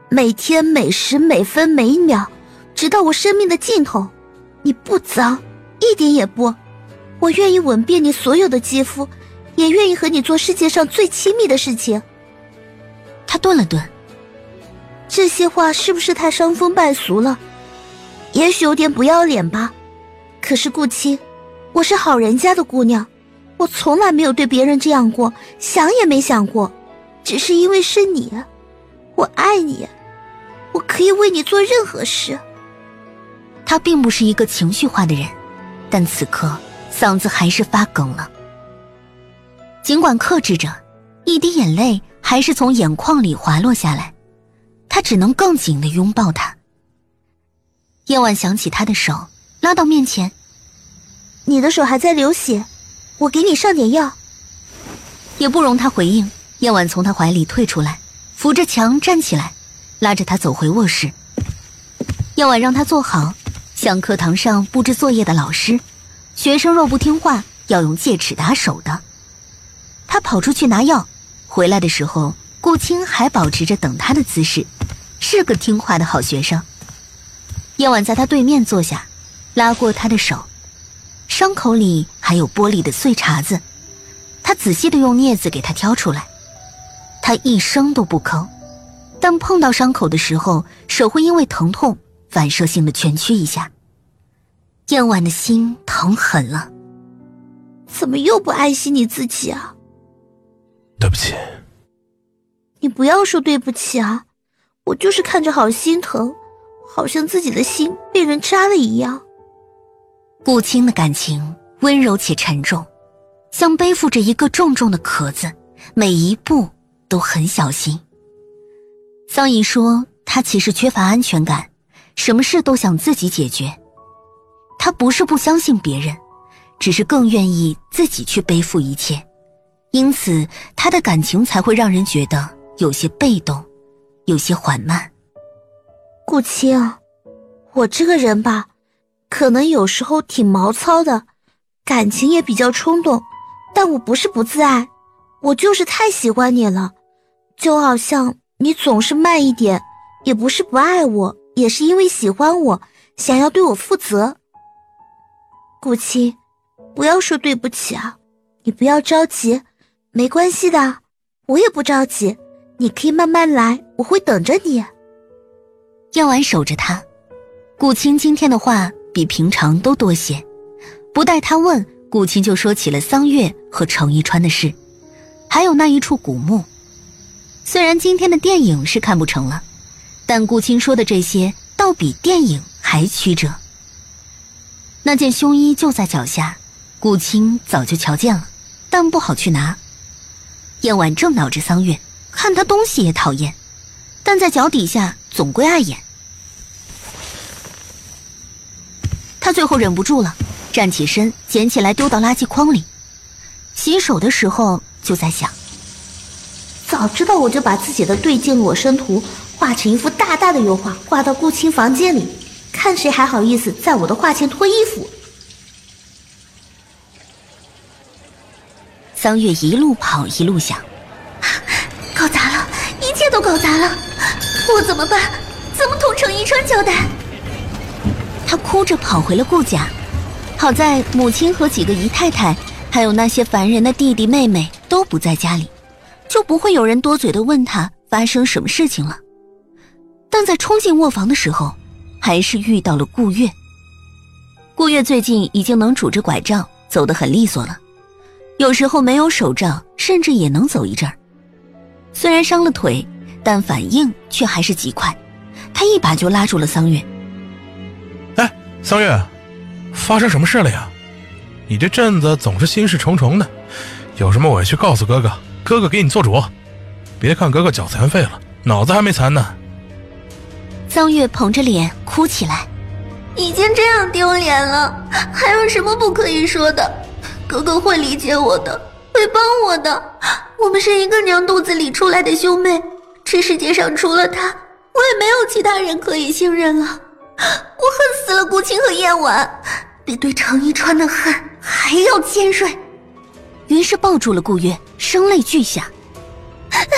每天每时每分每秒，直到我生命的尽头。你不脏，一点也不。我愿意吻遍你所有的肌肤，也愿意和你做世界上最亲密的事情。 他顿了顿， 这些话是不是太伤风败俗了？也许有点不要脸吧。可是顾青，我是好人家的姑娘，我从来没有对别人这样过，想也没想过。只是因为是你，我爱你，我可以为你做任何事。 他并不是一个情绪化的人，但此刻嗓子还是发梗了。尽管克制着，一滴眼泪还是从眼眶里滑落下来，他只能更紧地拥抱他。叶婉想起他的手，拉到面前。 你的手还在流血，我给你上点药。 也不容他回应，叶婉从他怀里退出来，扶着墙站起来，拉着他走回卧室。叶婉让他坐好，像课堂上布置作业的老师，学生若不听话要用戒尺打手的。他跑出去拿药，回来的时候顾青还保持着等他的姿势，是个听话的好学生。叶婉在他对面坐下，拉过他的手，伤口里还有玻璃的碎碴子，他仔细地用镊子给他挑出来。他一声都不吭，但碰到伤口的时候，手会因为疼痛反射性的蜷曲一下。叶婉的心疼狠了。 怎么又不爱惜你自己啊？ 对不起。 你不要说对不起啊，我就是看着好心疼，好像自己的心被人扎了一样。 顾青的感情温柔且沉重，像背负着一个重重的壳子，每一步都很小心。桑姨说他其实缺乏安全感，什么事都想自己解决。他不是不相信别人，只是更愿意自己去背负一切，因此他的感情才会让人觉得有些被动，有些缓慢。 顾青，我这个人吧，可能有时候挺毛糙的，感情也比较冲动，但我不是不自爱，我就是太喜欢你了。就好像你总是慢一点，也不是不爱我，也是因为喜欢我，想要对我负责。顾青，不要说对不起啊，你不要着急，没关系的，我也不着急，你可以慢慢来，我会等着你。 叶婉守着他，顾青今天的话比平常都多些，不待他问，顾青就说起了桑月和程一川的事，还有那一处古墓。虽然今天的电影是看不成了，但顾青说的这些倒比电影还曲折。那件胸衣就在脚下，顾青早就瞧见了，但不好去拿。叶婉正恼着桑月，看他东西也讨厌，但在脚底下总归碍眼。他最后忍不住了，站起身捡起来丢到垃圾筐里。洗手的时候就在想， 早知道我就把自己的对镜裸身图画成一幅大大的油画，挂到顾青房间里，看谁还好意思在我的画前脱衣服。 桑月一路跑一路想， 搞砸了，一切都搞砸了，我怎么办？怎么同程一川交代？ 他哭着跑回了顾家，好在母亲和几个姨太太还有那些烦人的弟弟妹妹都不在家里，就不会有人多嘴地问他发生什么事情了。但在冲进卧房的时候，还是遇到了顾月。顾月最近已经能拄着拐杖走得很利索了，有时候没有手杖甚至也能走一阵儿。虽然伤了腿，但反应却还是极快，他一把就拉住了桑月。 哎，桑月，发生什么事了呀？你这阵子总是心事重重的，有什么委屈告诉哥哥，哥哥给你做主。别看哥哥脚残废了，脑子还没残呢。 桑月捧着脸哭起来， 已经这样丢脸了，还有什么不可以说的？哥哥会理解我的，会帮我的。我们是一个娘肚子里出来的兄妹，这世界上除了他，我也没有其他人可以信任了。我恨死了顾青和燕婉，比对程一川的恨还要尖锐。 于是抱住了顾月，声泪俱下。